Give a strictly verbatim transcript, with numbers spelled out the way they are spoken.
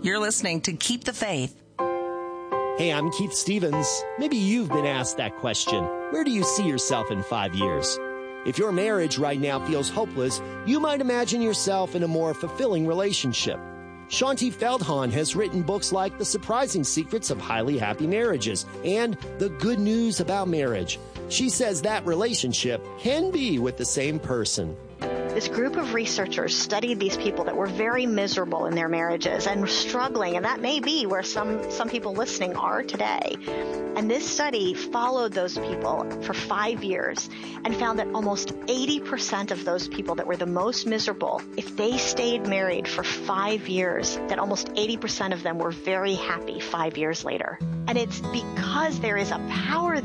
You're listening to Keep the Faith. Hey, I'm Keith Stevens. Maybe you've been asked that question. Where do you see yourself in five years? If your marriage right now feels hopeless, you might imagine yourself in a more fulfilling relationship. Shaunti Feldhahn has written books like The Surprising Secrets of Highly Happy Marriages and The Good News About Marriage. She says that relationship can be with the same person. This group of researchers studied these people that were very miserable in their marriages and were struggling, and that may be where some, some people listening are today. And this study followed those people for five years and found that almost eighty percent of those people that were the most miserable, if they stayed married for five years, that almost eighty percent of them were very happy five years later. And it's because there is a power